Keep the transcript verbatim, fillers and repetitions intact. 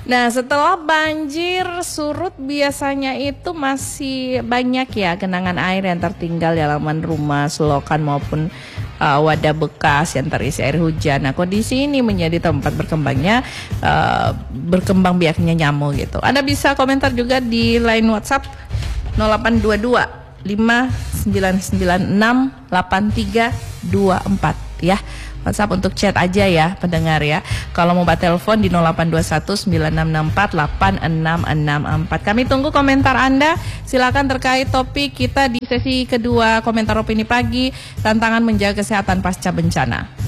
Nah, setelah banjir surut biasanya itu masih banyak ya genangan air yang tertinggal di halaman rumah, selokan maupun uh, wadah bekas yang terisi air hujan. Nah, kondisi ini menjadi tempat berkembangnya uh, berkembang biaknya nyamuk gitu. Anda bisa komentar juga di line WhatsApp nol delapan dua dua lima sembilan sembilan enam delapan tiga dua empat ya. WhatsApp untuk chat aja ya pendengar ya. Kalau mau buat telepon di nol delapan dua satu sembilan enam enam empat delapan enam enam empat. Kami tunggu komentar Anda. Silakan terkait topik kita di sesi kedua komentar opini pagi, tantangan menjaga kesehatan pasca bencana.